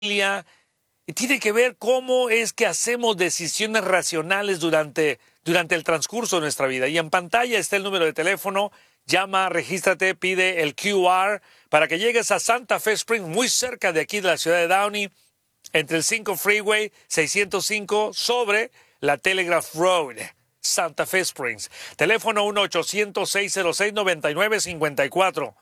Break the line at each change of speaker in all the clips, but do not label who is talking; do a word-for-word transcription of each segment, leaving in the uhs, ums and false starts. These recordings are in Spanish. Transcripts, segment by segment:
y tiene que ver cómo es que hacemos decisiones racionales durante, durante el transcurso de nuestra vida. Y en pantalla está el número de teléfono, llama, regístrate, pide el Q R para que llegues a Santa Fe Springs, muy cerca de aquí de la ciudad de Downey, entre el cinco Freeway seiscientos cinco sobre la Telegraph Road, Santa Fe Springs. Teléfono uno ochocientos, seiscientos seis, noventa y nueve cincuenta y cuatro.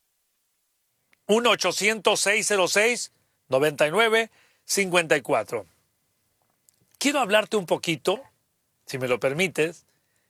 uno ochocientos, seiscientos seis, noventa y nueve cincuenta y cuatro. Quiero hablarte un poquito, si me lo permites,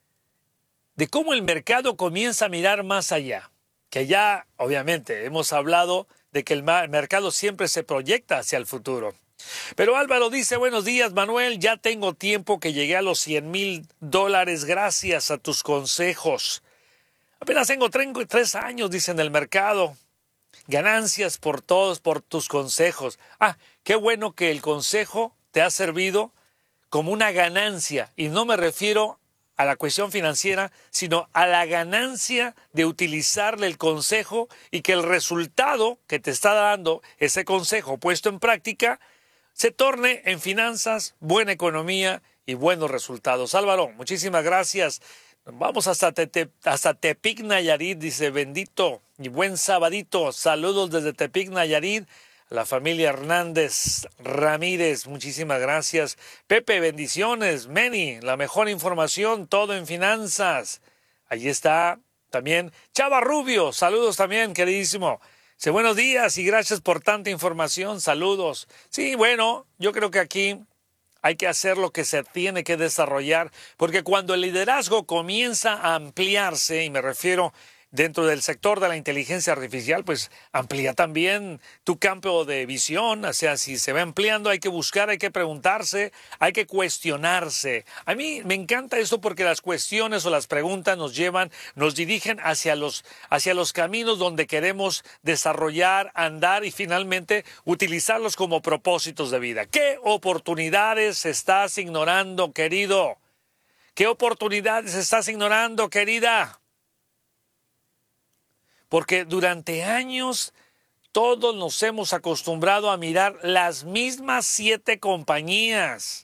de cómo el mercado comienza a mirar más allá. Que ya, obviamente, hemos hablado de que el mercado siempre se proyecta hacia el futuro. Pero Álvaro dice, buenos días, Manuel, ya tengo tiempo que llegué a los cien mil dólares gracias a tus consejos. Apenas tengo tres años, dice, en el mercado. Ganancias por todos, por tus consejos. Ah, qué bueno que el consejo te ha servido como una ganancia. Y no me refiero a la cuestión financiera, sino a la ganancia de utilizarle el consejo y que el resultado que te está dando ese consejo puesto en práctica se torne en finanzas, buena economía y buenos resultados. Álvaro, muchísimas gracias. Vamos hasta, te, te, hasta Tepic, Nayarit, dice, bendito y buen sabadito. Saludos desde Tepic, Nayarit. La familia Hernández Ramírez, muchísimas gracias. Pepe, bendiciones. Meni, la mejor información, todo en finanzas. Allí está también Chava Rubio, saludos también, queridísimo. Dice, buenos días y gracias por tanta información, saludos. Sí, bueno, yo creo que aquí hay que hacer lo que se tiene que desarrollar, porque cuando el liderazgo comienza a ampliarse, y me refiero dentro del sector de la inteligencia artificial, pues amplía también tu campo de visión. O sea, si se va ampliando, hay que buscar, hay que preguntarse, hay que cuestionarse. A mí me encanta esto porque las cuestiones o las preguntas nos llevan, nos dirigen hacia los, hacia los caminos donde queremos desarrollar, andar y finalmente utilizarlos como propósitos de vida. ¿Qué oportunidades estás ignorando, querido? ¿Qué oportunidades estás ignorando, querida? Porque durante años todos nos hemos acostumbrado a mirar las mismas siete compañías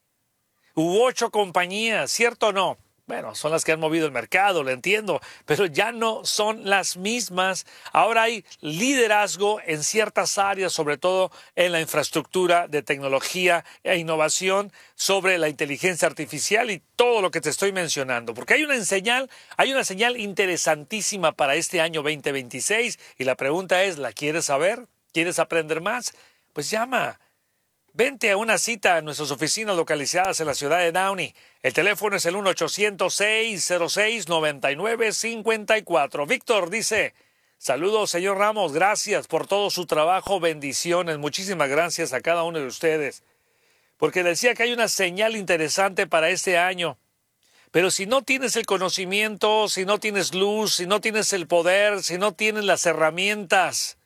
u ocho compañías, ¿cierto o no? Bueno, son las que han movido el mercado, lo entiendo, pero ya no son las mismas. Ahora hay liderazgo en ciertas áreas, sobre todo en la infraestructura de tecnología e innovación, sobre la inteligencia artificial y todo lo que te estoy mencionando. Porque hay una señal, hay una señal interesantísima para este año veinte veintiséis y la pregunta es, ¿la quieres saber? ¿Quieres aprender más? Pues llama. Vente a una cita en nuestras oficinas localizadas en la ciudad de Downey. El teléfono es el uno ochocientos, seiscientos seis, noventa y nueve cincuenta y cuatro. Víctor dice, saludos señor Ramos, gracias por todo su trabajo, bendiciones. Muchísimas gracias a cada uno de ustedes. Porque decía que hay una señal interesante para este año. Pero si no tienes el conocimiento, si no tienes luz, si no tienes el poder, si no tienes las herramientas,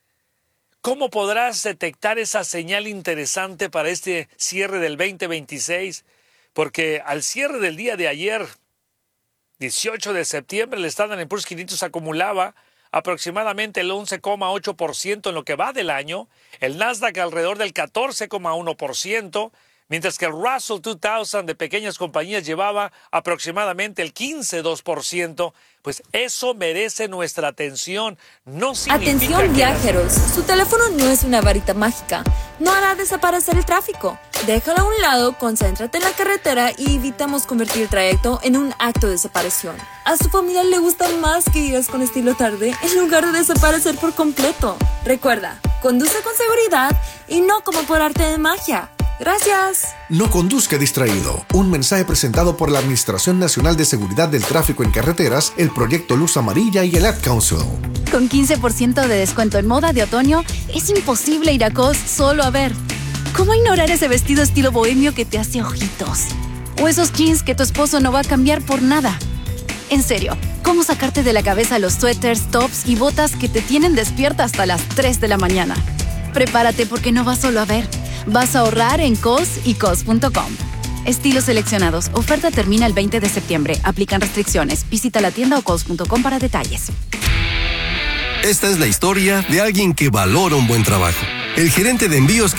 ¿cómo podrás detectar esa señal interesante para este cierre del veinte veintiséis? Porque al cierre del día de ayer, dieciocho de septiembre, el Standard and Poor's quinientos acumulaba aproximadamente el once coma ocho por ciento en lo que va del año, el Nasdaq alrededor del catorce coma uno por ciento, mientras que el Russell dos mil de pequeñas compañías llevaba aproximadamente el quince coma dos por ciento. Pues eso merece nuestra atención. No significa
Atención
que
viajeros,
las...
su teléfono no es una varita mágica. No hará desaparecer el tráfico. Déjalo a un lado, concéntrate en la carretera y evitamos convertir el trayecto en un acto de separación. A su familia le gusta más que digas con estilo tarde en lugar de desaparecer por completo. Recuerda, conduce con seguridad y no como por arte de magia. Gracias.
No conduzca distraído. Un mensaje presentado por la Administración Nacional de Seguridad del Tráfico en Carreteras, el Proyecto Luz Amarilla y el Ad Council.
Con quince por ciento de descuento en moda de otoño, es imposible ir a Cos solo a ver. ¿Cómo ignorar ese vestido estilo bohemio que te hace ojitos? O esos jeans que tu esposo no va a cambiar por nada. En serio, ¿cómo sacarte de la cabeza los suéteres, tops y botas que te tienen despierta hasta las tres de la mañana? Prepárate porque no vas solo a ver. Vas a ahorrar en Cos y Cos punto com. Estilos seleccionados. Oferta termina el veinte de septiembre. Aplican restricciones. Visita la tienda o Cos punto com para detalles.
Esta es la historia de alguien que valora un buen trabajo. El gerente de envíos